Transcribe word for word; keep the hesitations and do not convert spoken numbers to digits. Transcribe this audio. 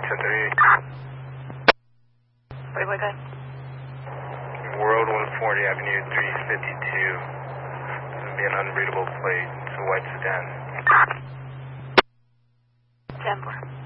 ten thirty-eight. Wait, what guy? World one forty Avenue three fifty-two. It's going to be an unreadable plate. It's a white sedan. ten four.